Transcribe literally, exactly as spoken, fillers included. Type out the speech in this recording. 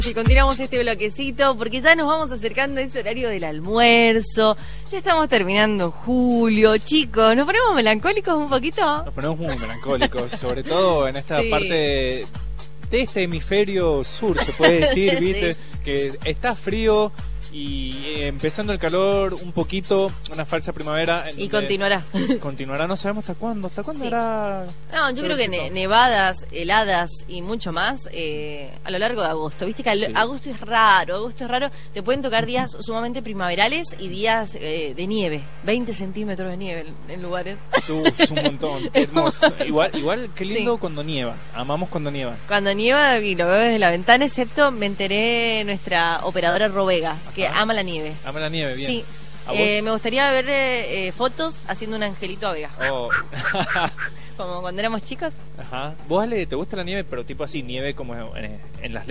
Sí, continuamos este bloquecito porque ya nos vamos acercando a ese horario del almuerzo. Ya estamos terminando julio. Chicos, ¿nos ponemos melancólicos un poquito? Nos ponemos muy melancólicos, sobre todo en esta Sí. parte de este hemisferio sur, se puede decir, Sí. ¿viste? Que está frío y eh, empezando el calor un poquito, una falsa primavera. en Y donde continuará. Continuará, no sabemos hasta cuándo. ¿Hasta cuándo Sí. hará? No, yo creo que ne- nevadas, heladas y mucho más eh, a lo largo de agosto. Viste que al- Sí. agosto es raro, agosto es raro. Te pueden tocar días sumamente primaverales y días eh, de nieve. veinte centímetros de nieve en, en lugares. Tú, es un montón, hermoso. Igual, igual, qué lindo Sí. cuando nieva. Amamos cuando nieva. Cuando nieva y lo veo desde la ventana, excepto me enteré nuestra operadora Robega, que Ajá. ama la nieve. Ama la nieve, bien. Sí. ¿A vos? Eh, me gustaría ver eh, eh, fotos haciendo un angelito a Vega. Oh. Como cuando éramos chicos. Ajá. ¿Vos, Ale, te gusta la nieve, pero tipo así, nieve como en, en las